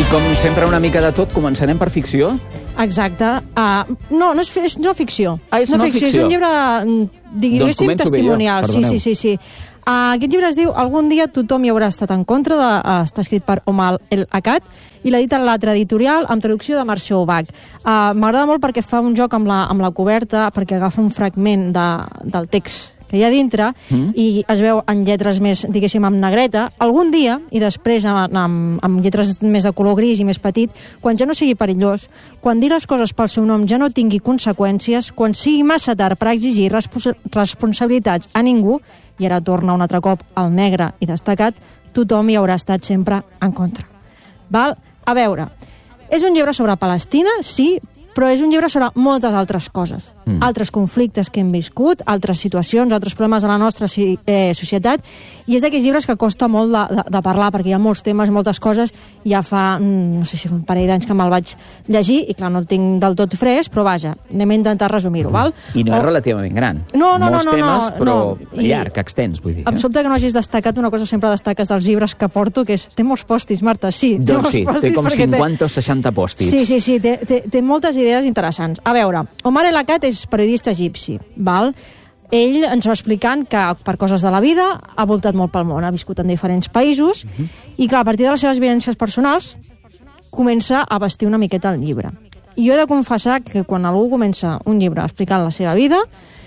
com sempre, una mica de tot. Començarem per ficció? Exacte. No és no ficció. És no ficció. És un llibre, diguéssim, testimonial. Sí. Aquest llibre es diu Algun dia tothom hi haurà estat en contra, està escrit per Omar El-Akkad, i l'edita l'altra editorial amb traducció de Mercè Ubach. M'agrada molt perquè fa un joc amb la coberta, perquè agafa un fragment del text que hi ha dintre i es veu en lletres més, diguéssim, amb negreta. Algun dia, i després amb lletres més de color gris i més petit, quan ja no sigui perillós, quan dir les coses pel seu nom ja no tingui conseqüències, quan sigui massa tard per exigir responsabilitats a ningú, i ara torna un altre cop al negre i destacat, tothom hi haurà estat sempre en contra. Val? A veure, és un llibre sobre Palestina, sí, però és un llibre sobre moltes altres coses. Altres conflictes que hem viscut, altres situacions, altres problemes de la nostra societat, i és d'aquells llibres que costa molt de parlar, perquè hi ha molts temes, moltes coses. Ja fa, no sé si un parell d'anys que me'l vaig llegir, i clar, no el tinc del tot fresc, però vaja, anem a intentar resumir-ho, val? I no és relativament gran. No. Molts temes, però llarg, extens, vull dir. Em sobta que no hagis destacat una cosa, sempre destaques dels llibres que porto, que és, té molts pòstits, Marta, sí. Doncs sí, té com 50 o 60 pòstits. Sí, té moltes idees interessants. A veure, Omar El-Akkad és periodista egipci, val? Ell ens va explicant que per coses de la vida ha voltat molt pel món, ha viscut en diferents països, i clar, a partir de les seves vivències personals comença a vestir una miqueta el llibre. I jo he de confessar que quan algú comença un llibre explicant la seva vida,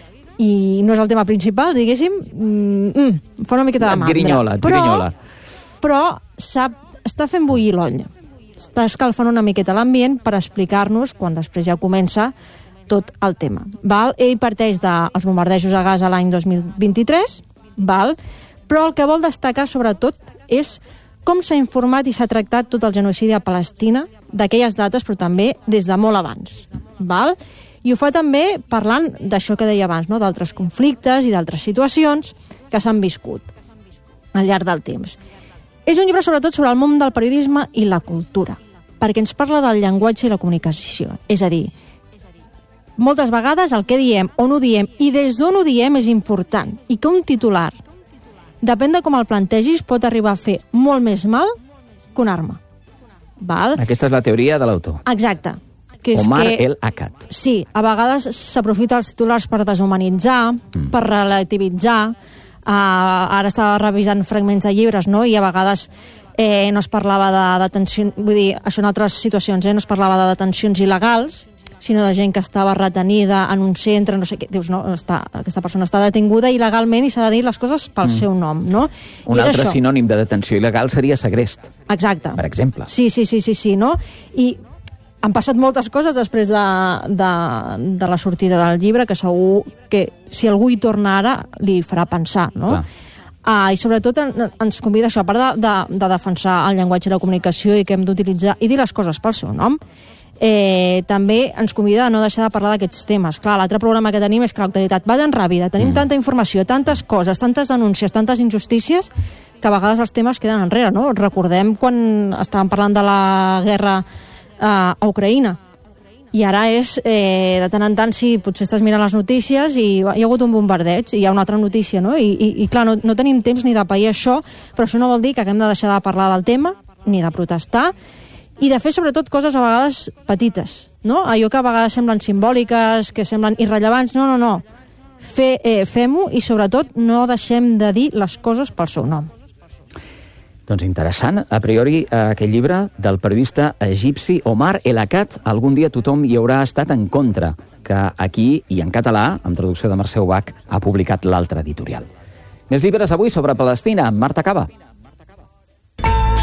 i no és el tema principal, diguéssim, fa una miqueta de mandra. Et grinyola. Però està fent bullir l'olla. Està escalfant una miqueta l'ambient per explicar-nos, quan després ja comença tot el tema. Val? Ell parteix dels bombardejos a Gaza l'any 2023, val? Però el que vol destacar sobretot és com s'ha informat i s'ha tractat tot el genocidi a Palestina d'aquelles dates, però també des de molt abans. Val? I ho fa també parlant d'això que deia abans, no? D'altres conflictes i d'altres situacions que s'han viscut al llarg del temps. És un llibre sobretot sobre el món del periodisme i la cultura, perquè ens parla del llenguatge i la comunicació. És a dir, moltes vegades el que diem, on ho diem i des d'on ho diem és important, i que un titular, depèn de com el plantegis, pot arribar a fer molt més mal que una arma. Val? Aquesta és la teoria de l'autor. Exacte. Que és Omar El-Akkad. Sí, a vegades s'aprofita els titulars per deshumanitzar, per relativitzar. Ara estava revisant fragments de llibres, no? I a vegades no es parlava de detencions, vull dir, això en altres situacions, no es parlava de detencions il·legals, sinó de gent que estava retenida en un centre, no sé què, dius, no, aquesta persona està detinguda il·legalment i s'ha de dir les coses pel seu nom, no? Un altre sinònim de detenció il·legal seria segrest. Exacte. Per exemple. Sí, no? I han passat moltes coses després de la sortida del llibre, que segur que si algú hi torna ara li farà pensar, no? I sobretot ens convida això, a part de defensar el llenguatge i la comunicació i que hem d'utilitzar i dir les coses pel seu nom, també ens convida a no deixar de parlar d'aquests temes. Clar, l'altre programa que tenim és que l'actualitat va tan ràpida, tenim tanta informació, tantes coses, tantes denúncies, tantes injustícies, que a vegades els temes queden enrere, no? Recordem quan estàvem parlant de la guerra a Ucraïna, i ara és, de tant en tant, sí, potser estàs mirant les notícies i hi ha hagut un bombardeig i hi ha una altra notícia, no? I clar, no tenim temps ni de pair això, però això no vol dir que haguem de deixar de parlar del tema, ni de protestar, i de fer sobretot coses a vegades petites, no? Allò que a vegades semblen simbòliques, que semblen irrellevants, no. Fem-ho i sobretot no deixem de dir les coses pel seu nom. Doncs interessant, a priori, aquest llibre del periodista egipci Omar El-Akkad, Algun dia tothom hi haurà estat en contra, que aquí, i en català, amb traducció de Mercè Ubach, ha publicat l'altra editorial. Més llibres avui sobre Palestina, amb Marta Caba.